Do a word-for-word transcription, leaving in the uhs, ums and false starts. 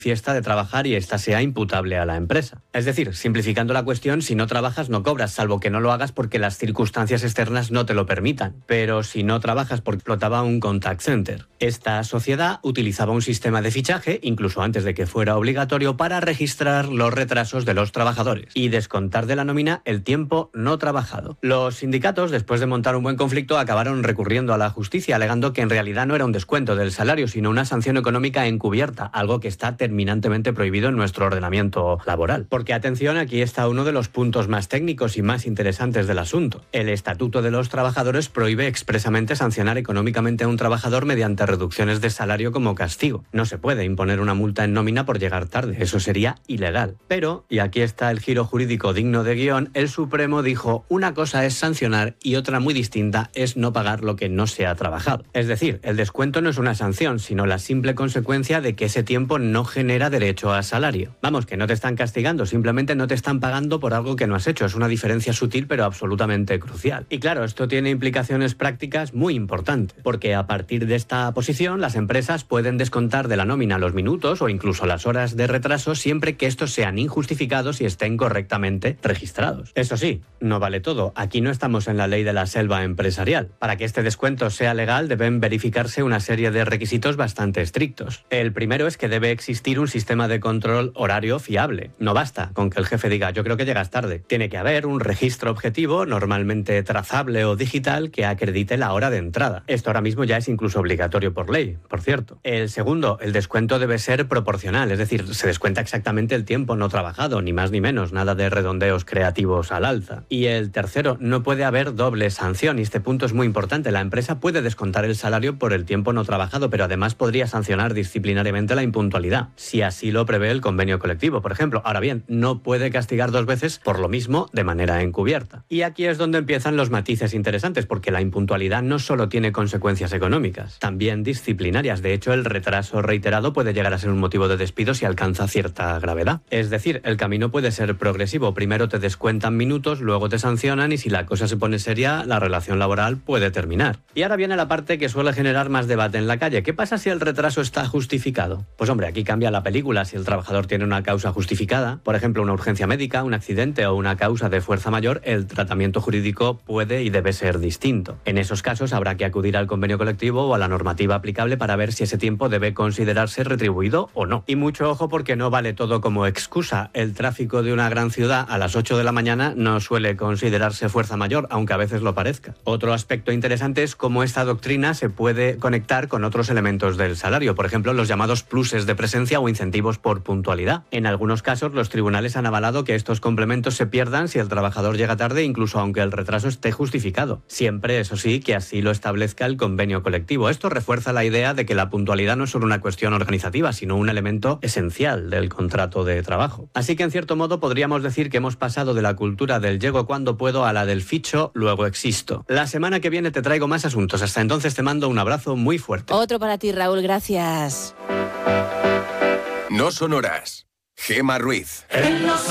fiesta de trabajar y esta sea imputable a la empresa. Es decir, simplificando la cuestión, si no trabajas no cobras, salvo que no lo hagas porque las circunstancias externas no te lo permitan. Pero si no trabajas porque explotaba un contact center. Esta sociedad utilizaba un sistema de fichaje, incluso antes de que fuera obligatorio, para registrar los retrasos de los trabajadores y descontar de la nómina el tiempo no trabajado. Los sindicatos, después de montar un buen conflicto, acabaron recurriendo a la justicia, alegando que en realidad no era un descuento del salario, sino una sanción económica encubierta, algo que está terminantemente prohibido en nuestro ordenamiento laboral. Porque, atención, aquí está uno de los puntos más técnicos y más interesantes del asunto. El Estatuto de los Trabajadores prohíbe expresamente sancionar económicamente a un trabajador mediante reducciones de salario como castigo. No se puede imponer una multa en nómina por llegar tarde, eso sería ilegal. Pero, y aquí está el giro jurídico digno de guión, el Supremo dijo: una cosa es sancionar y otra muy distinta es no pagar lo que no se ha trabajado. Es decir, el descuento no es una sanción, sino la simple consecuencia de que ese tiempo no genera derecho a salario. Vamos, que no te están castigando, simplemente no te están pagando por algo que no has hecho. Es una diferencia sutil pero absolutamente crucial. Y claro, esto tiene implicaciones prácticas muy importantes, porque a partir de esta posición las empresas pueden descontar de la nómina los minutos o incluso las horas de retraso siempre que estos sean injustificados y estén correctamente registrados. Eso sí, no vale todo. Aquí no estamos en la ley de la selva empresarial. Para que este descuento sea legal deben verificarse una serie de requisitos bastante estrictos. El primero es que debe existir un sistema de control horario fiable. No basta con que el jefe diga: yo creo que llegas tarde. Tiene que haber un registro objetivo, normalmente trazable o digital, que acredite la hora de entrada. Esto ahora mismo ya es incluso obligatorio por ley, por cierto. El segundo, el descuento debe ser proporcional, es decir, se descuenta exactamente el tiempo no trabajado, ni más ni menos, nada de redondeos creativos al alza. Y el tercero, no puede haber doble sanción, y este punto es muy importante. La empresa puede descontar el salario por el tiempo no trabajado, pero además podría sancionar disciplinariamente la impuntualidad, si así lo prevé el convenio colectivo, por ejemplo. Ahora bien, no puede castigar dos veces por lo mismo de manera encubierta. Y aquí es donde empiezan los matices interesantes, porque la impuntualidad no solo tiene consecuencias económicas, también disciplinarias. De hecho, el retraso reiterado puede llegar a ser un motivo de despido si alcanza cierta gravedad. Es decir, el camino puede ser progresivo. Primero te descuentan minutos, luego te sancionan y si la cosa se pone seria, la relación laboral puede terminar. Y ahora viene la parte que suele generar más debate en la calle. ¿Qué pasa si el retraso está justificado? Pues hombre, aquí cambia la película. Si el trabajador tiene una causa justificada, por ejemplo una urgencia médica, un accidente o una causa de fuerza mayor, el tratamiento jurídico puede y debe ser distinto. En esos casos habrá que acudir al convenio colectivo o a la normativa aplicable para ver si ese tiempo debe considerarse retribuido o no. Y mucho ojo, porque no vale todo como excusa. El tráfico de una gran ciudad a las ocho de la mañana no suele considerarse fuerza mayor, aunque a veces lo parezca. Otro aspecto interesante es cómo esta doctrina se puede conectar con otros elementos del salario, por ejemplo los llamados pluses de presencia o incentivos por puntualidad. En algunos casos los tribunales han avalado que estos complementos se pierdan si el trabajador llega tarde, incluso aunque el retraso esté justificado. Siempre, eso sí, que así lo establezca el convenio colectivo. Esto refuerza la idea de que la puntualidad no es solo una cuestión organizativa, sino un elemento esencial del contrato de trabajo. Así que en cierto modo podríamos decir que hemos pasado de la cultura del llego cuando puedo a la del ficho, luego existo. La semana que viene te traigo más asuntos. Hasta entonces te mando un abrazo muy fuerte. Otro para ti, Raúl, gracias. No son horas. Gema Ruiz. En los